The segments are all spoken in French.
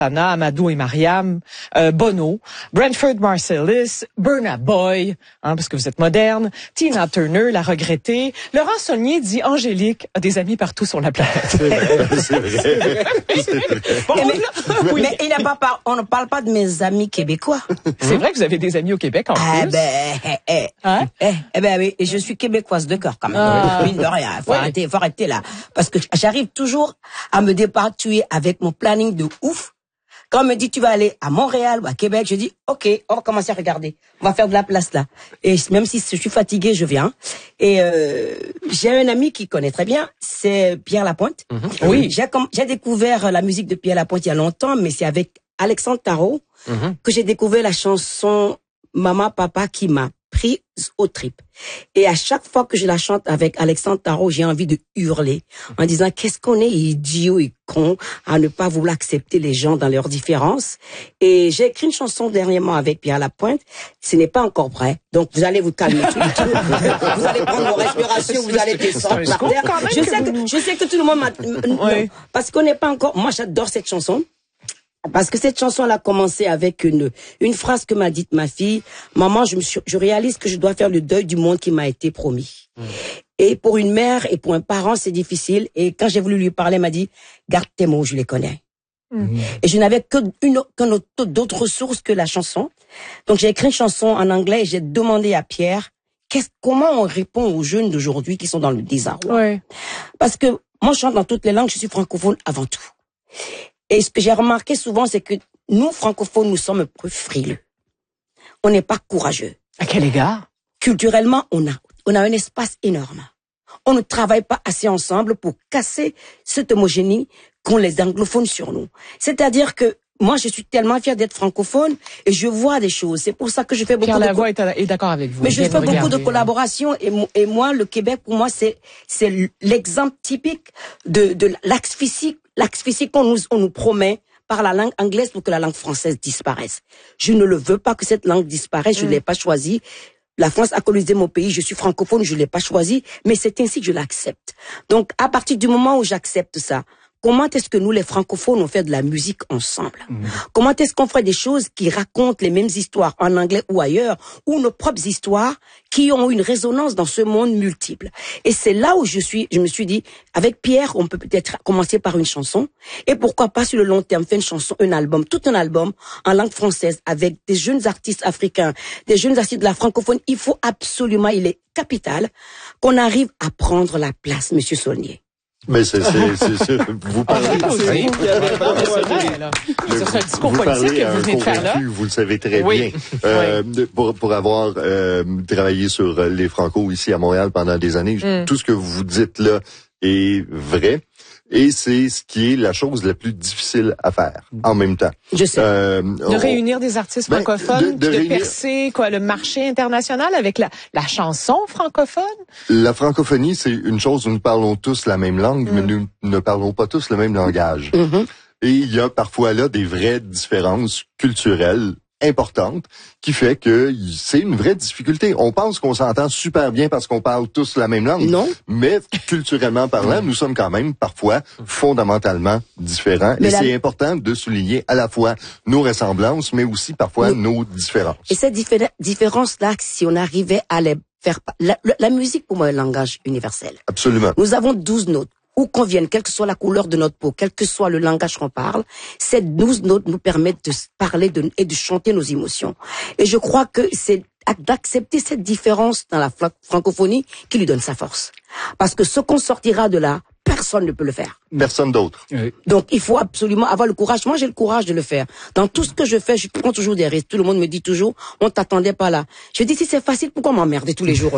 Anna, Amadou et Mariam, Bono, Branford Marsalis, Burna Boy, parce que vous êtes moderne, Tina Turner, la regrettée. Laurent Saulnier dit Angélique a des amis partout sur la planète. C'est vrai. Bon, mais on ne parle pas de mes amis québécois. C'est vrai que vous avez des amis au Québec en plus. Oui, et je suis québécoise de cœur quand même. Mine de rien, faut arrêter là. Parce que j'arrive toujours à me dépatouiller avec mon planning de ouf. Quand on me dit tu vas aller à Montréal ou à Québec, je dis OK, on va commencer à regarder. On va faire de la place là. Et même si je suis fatiguée, je viens. Et j'ai un ami qui connaît très bien, c'est Pierre Lapointe. Oui. J'ai découvert la musique de Pierre Lapointe il y a longtemps, mais c'est avec Alexandre Tarot que j'ai découvert la chanson Maman Papa qui m'a prise aux tripes. Et à chaque fois que je la chante avec Alexandre Tarot, j'ai envie de hurler en disant qu'est-ce qu'on est idiot et con à ne pas vouloir accepter les gens dans leurs différences. Et j'ai écrit une chanson dernièrement avec Pierre Lapointe. Ce n'est pas encore prêt. Donc vous allez vous calmer tout. Vous allez prendre vos respirations, vous allez descendre par terre. Je sais que tout le monde m'a... Non, parce qu'on n'est pas encore... Moi, j'adore cette chanson. Parce que cette chanson, elle a commencé avec une phrase que m'a dite ma fille. Maman, je réalise que je dois faire le deuil du monde qui m'a été promis. Et pour une mère et pour un parent, c'est difficile. Et quand j'ai voulu lui parler, elle m'a dit, garde tes mots, je les connais. Et je n'avais d'autres ressources que la chanson. Donc j'ai écrit une chanson en anglais et j'ai demandé à Pierre, comment on répond aux jeunes d'aujourd'hui qui sont dans le désarroi? Parce que moi, je chante dans toutes les langues, je suis francophone avant tout. Et ce que j'ai remarqué souvent, c'est que nous, francophones, nous sommes un peu frileux. On n'est pas courageux. À quel égard? Culturellement, on a un espace énorme. On ne travaille pas assez ensemble pour casser cette homogénéité qu'ont les anglophones sur nous. C'est-à-dire que moi, je suis tellement fière d'être francophone et je vois des choses. C'est pour ça que je fais beaucoup Pierre Lavoie est d'accord avec vous. Mais je fais beaucoup de collaborations et moi, le Québec, pour moi, c'est l'exemple typique de l'axe physique qu'on nous promet par la langue anglaise pour que la langue française disparaisse. Je ne le veux pas que cette langue disparaisse, je ne l'ai pas choisie. La France a colonisé mon pays, je suis francophone, je ne l'ai pas choisi, mais c'est ainsi que je l'accepte. Donc, à partir du moment où j'accepte ça, comment est-ce que nous, les francophones, on fait de la musique ensemble? Comment est-ce qu'on ferait des choses qui racontent les mêmes histoires en anglais ou ailleurs, ou nos propres histoires qui ont une résonance dans ce monde multiple? Et c'est là où je me suis dit, avec Pierre, on peut peut-être commencer par une chanson, et pourquoi pas sur le long terme faire une chanson, un album, tout un album en langue française avec des jeunes artistes africains, des jeunes artistes de la francophone. Il faut absolument, il est capital qu'on arrive à prendre la place, Monsieur Saulnier. Mais vous parlez, vous le savez très bien. Pour avoir travaillé sur les Franco ici à Montréal pendant des années, tout ce que vous dites là est vrai. Et c'est ce qui est la chose la plus difficile à faire en même temps. Je sais. De réunir des artistes francophones, de percer le marché international avec la chanson francophone. La francophonie, c'est une chose où nous parlons tous la même langue, mais nous ne parlons pas tous le même langage. Et il y a parfois là des vraies différences culturelles importante qui fait que c'est une vraie difficulté. On pense qu'on s'entend super bien parce qu'on parle tous la même langue. Non. Mais culturellement parlant, nous sommes quand même parfois fondamentalement différents. Et c'est important de souligner à la fois nos ressemblances, mais aussi parfois nos différences. Et cette différence-là, si on arrivait à les faire... La musique, pour moi, est un langage universel. Absolument. Nous avons 12 notes. Où qu'on vienne, quelle que soit la couleur de notre peau, quel que soit le langage qu'on parle, ces 12 notes nous permettent de parler et de chanter nos émotions. Et je crois que c'est d'accepter cette différence dans la francophonie qui lui donne sa force. Parce que ce qu'on sortira de là, personne ne peut le faire. Personne d'autre. Oui. Donc, il faut absolument avoir le courage. Moi, j'ai le courage de le faire. Dans tout ce que je fais, je prends toujours des risques. Tout le monde me dit toujours, on t'attendait pas là. Je dis, si c'est facile, pourquoi m'emmerder tous les jours?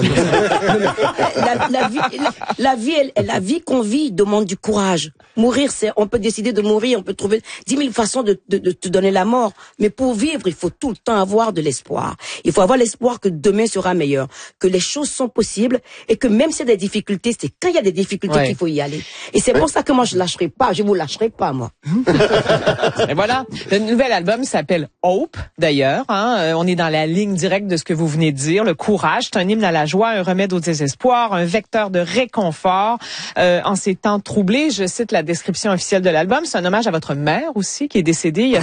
La vie qu'on vit demande du courage. Mourir, on peut décider de mourir, on peut trouver 10 000 façons de te donner la mort. Mais pour vivre, il faut tout le temps avoir de l'espoir. Il faut avoir l'espoir que demain sera meilleur, que les choses sont possibles et que même s'il y a des difficultés, c'est quand il y a des difficultés qu'il faut y aller. Et c'est pour ça que moi, moi, je lâcherai pas. Je vous lâcherai pas, moi. Et voilà. Le nouvel album s'appelle Hope, d'ailleurs. On est dans la ligne directe de ce que vous venez de dire. Le courage, c'est un hymne à la joie, un remède au désespoir, un vecteur de réconfort en ces temps troublés. Je cite la description officielle de l'album. C'est un hommage à votre mère aussi, qui est décédée il y a